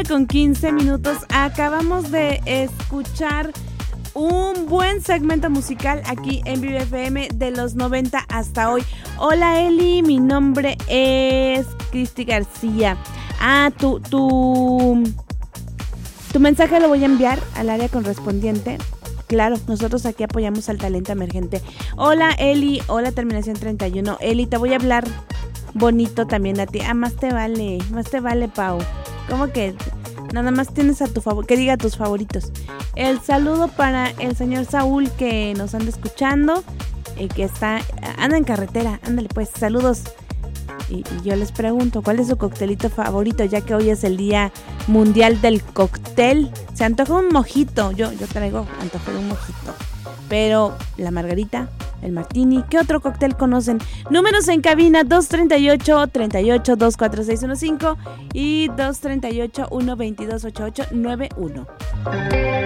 9:15. Acabamos de escuchar un buen segmento musical aquí en Vive FM de los 90 hasta hoy. Hola Eli, mi nombre es Cristi García. Tu mensaje lo voy a enviar al área correspondiente. Claro, nosotros aquí apoyamos al talento emergente. Hola Eli, hola terminación 31. Eli, te voy a hablar bonito también a ti. Más te vale, Pau. ¿Cómo que nada más tienes a tu favor, que diga tus favoritos? El saludo para el señor Saúl que nos anda escuchando, que anda en carretera. Ándale pues, saludos. Y yo les pregunto, ¿cuál es su coctelito favorito? Ya que hoy es el Día Mundial del Cóctel. Se antoja un mojito. Yo traigo antojo de un mojito. Pero la margarita, el martini, ¿qué otro cóctel conocen? Números en cabina 238-24615 y 238-122-8891.